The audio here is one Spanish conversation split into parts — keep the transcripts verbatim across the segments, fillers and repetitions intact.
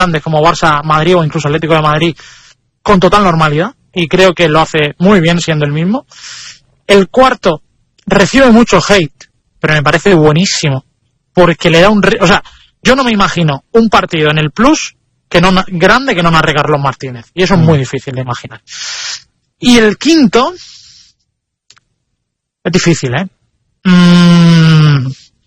grandes como Barça, Madrid o incluso Atlético de Madrid con total normalidad, y creo que lo hace muy bien siendo el mismo. El cuarto recibe mucho hate, pero me parece buenísimo, porque le da un... Re- o sea, yo no me imagino un partido en el Plus que no grande que no narre Carlos Martínez, y eso es muy difícil de imaginar. Y el quinto es difícil, ¿eh? Mm,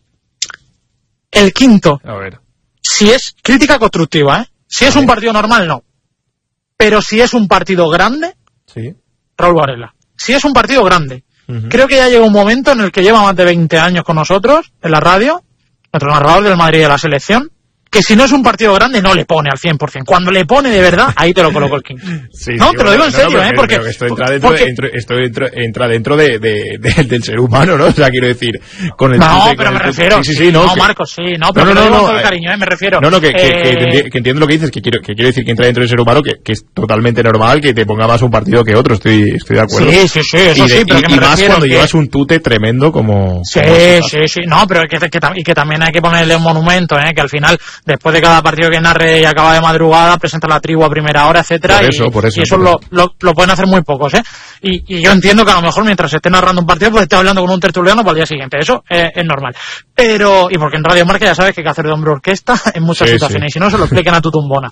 el quinto, a ver, si es crítica constructiva, ¿eh? Si es un partido normal, no. Pero si es un partido grande, sí, Raúl Varela. Si es un partido grande, uh-huh. creo que ya llega un momento en el que lleva más de veinte años con nosotros en la radio, nuestro narrador del Madrid y de la selección, que si no es un partido grande no le pone al cien por ciento. Cuando le pone de verdad, ahí te lo coloco el quinto. Sí, no, sí, te lo digo bueno, en serio, no, no, ¿eh? Porque, pero esto entra dentro, porque... dentro, esto dentro, entra dentro de, de, de, del ser humano, ¿no? O sea, quiero decir, con el No, tute, pero con me el refiero... tute. Sí, sí, sí, no, no que... Marcos, sí, no, pero no, no, no, no, no, no, el cariño, ¿eh? Me refiero... No, no, que, eh... que, que, que entiendo lo que dices, que quiero, que quiero decir que entra dentro del ser humano, que, que es totalmente normal que te ponga más un partido que otro, estoy, estoy de acuerdo. Sí, sí, sí, eso y de, sí, pero y, que me y más refiero cuando que... llevas un tute tremendo como... Sí, como sí, sí, no, pero que, que, que, y que también hay que ponerle un monumento, ¿eh? Que al final, después de cada partido que narre y acaba de madrugada, presenta la tribu a primera hora, etcétera, por eso, y, por eso, y eso por lo, eso. lo, lo pueden hacer muy pocos, ¿eh? Y, y yo entiendo que a lo mejor mientras se esté narrando un partido, pues esté hablando con un tertuliano para el día siguiente, eso es, es normal. Pero, y porque en Radio Marca ya sabes que hay que hacer de hombre orquesta en muchas sí, situaciones, sí. y si no se lo expliquen a tu tumbona.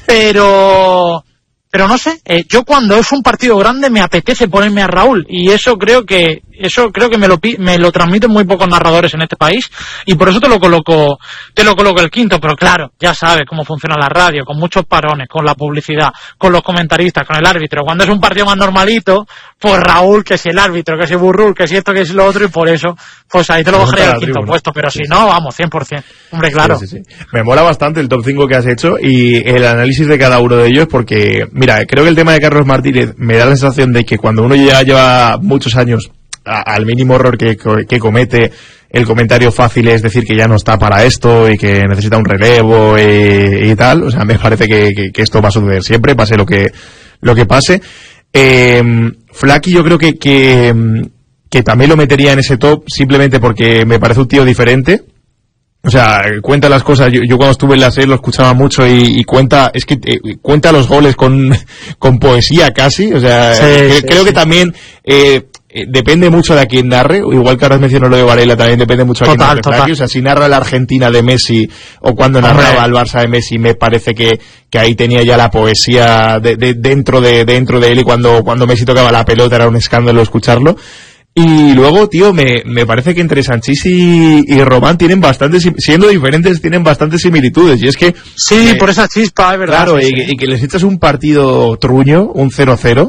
Pero... Pero no sé, eh, yo cuando es un partido grande me apetece ponerme a Raúl, y eso creo que eso creo que me lo me lo transmiten muy pocos narradores en este país, y por eso te lo coloco te lo coloco el quinto. Pero claro, ya sabes cómo funciona la radio, con muchos parones, con la publicidad, con los comentaristas, con el árbitro. Cuando es un partido más normalito, pues Raúl, que si el árbitro, que si Burrul, que si esto, que si lo otro, y por eso pues ahí te lo bajaré al quinto puesto. Pero sí, si no, vamos, cien por ciento. Hombre, claro. Sí, sí, sí. Me mola bastante el top cinco que has hecho y el análisis de cada uno de ellos, porque, mira, creo que el tema de Carlos Martínez me da la sensación de que cuando uno ya lleva muchos años a, al mínimo error que, que comete, el comentario fácil es decir que ya no está para esto y que necesita un relevo y, y tal. O sea, me parece que, que, que esto va a suceder siempre, pase lo que, lo que pase. Eh, Flaky yo creo que, que, que también lo metería en ese top simplemente porque me parece un tío diferente. O sea, cuenta las cosas. Yo, yo cuando estuve en la serie lo escuchaba mucho y, y cuenta, es que eh, cuenta los goles con, con poesía casi. O sea, sí, que, sí, creo sí. que también eh, eh, depende mucho de a quién narre. Igual que ahora mencionó lo de Varela, también depende mucho de a quién narre Flaky. O sea, si narra la Argentina de Messi o cuando narraba al Barça de Messi, me parece que, que ahí tenía ya la poesía de, de, dentro de dentro de él, y cuando, cuando Messi tocaba la pelota era un escándalo escucharlo. Y luego, tío, me, me parece que entre Sanchís y, y Román tienen bastantes, siendo diferentes, tienen bastantes similitudes. Y es que... Sí, eh, por esa chispa, es verdad. Claro, sí, y, sí. y que les echas un partido truño, un cero cero,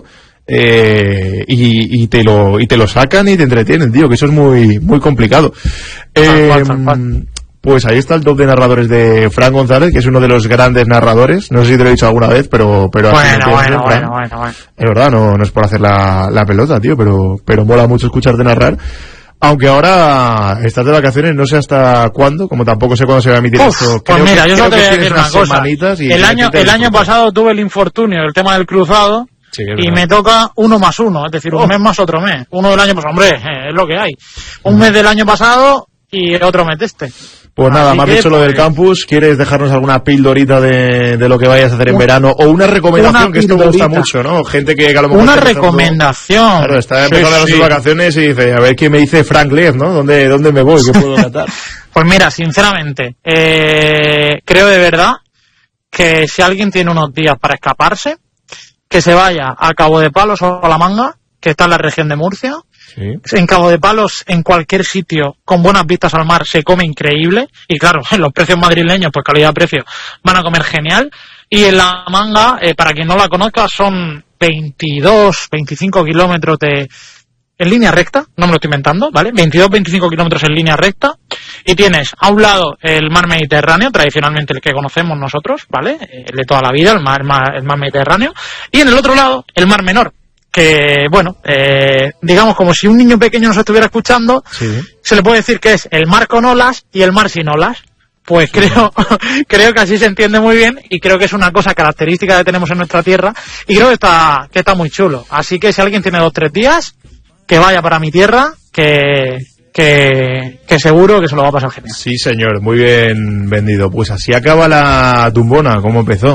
eh, y, y te lo, y te lo sacan y te entretienen, tío, que eso es muy, muy complicado. Eh, Tal cual, tal cual. Pues ahí está el top de narradores de Fran González, que es uno de los grandes narradores. No sé si te lo he dicho alguna vez, pero... pero Bueno, así bueno, Fran, bueno, bueno, bueno. Es verdad, no, no es por hacer la, la pelota, tío, pero, pero mola mucho escucharte narrar. Aunque ahora estás de vacaciones, no sé hasta cuándo, como tampoco sé cuándo se va a emitir Uf, esto. pues Creo mira, que, yo solo te voy a tienes decir una unas cosa. semanitas y El año, te el año disfrutar. pasado tuve el infortunio, el tema del cruzado, Sí, es y verdad. me toca uno más uno, es decir, un Oh. mes más otro mes. Uno del año pasado, hombre, eh, es lo que hay. Un mes del año pasado y otro mes de este. Pues nada, Así me has que, dicho lo del pues, campus. ¿Quieres dejarnos alguna pildorita de, de lo que vayas a hacer en Un- verano? O una recomendación, una que esto me gusta pildorita. mucho, ¿no? Gente que, que a lo mejor... Una está empezando- recomendación. Claro, está Sí, empezando sí. sus vacaciones y dice, a ver qué me dice Frank Lev, ¿no? ¿Dónde, dónde me voy? ¿Qué puedo catar? Pues mira, sinceramente, eh, creo de verdad que si alguien tiene unos días para escaparse, que se vaya a Cabo de Palos o a La Manga, que está en la región de Murcia. Sí. En Cabo de Palos, en cualquier sitio con buenas vistas al mar, se come increíble. Y claro, los precios madrileños, pues calidad-precio, van a comer genial. Y en La Manga, eh, para quien no la conozca, son veintidós, veinticinco kilómetros de... en línea recta, no me lo estoy inventando, ¿vale? veintidós, veinticinco kilómetros en línea recta. Y tienes a un lado el mar Mediterráneo, tradicionalmente el que conocemos nosotros, ¿vale? El de toda la vida, el mar, el mar, el mar Mediterráneo. Y en el otro lado, el mar Menor. Que, bueno, eh, digamos como si un niño pequeño nos estuviera escuchando, Sí. se le puede decir que es el mar con olas y el mar sin olas. Pues creo, creo que así se entiende muy bien, y creo que es una cosa característica que tenemos en nuestra tierra, y creo que está, que está muy chulo. Así que si alguien tiene dos o tres días, que vaya para mi tierra, que, que, que seguro que se lo va a pasar genial. Sí, señor, muy bien vendido. Pues así acaba la tumbona, ¿cómo empezó?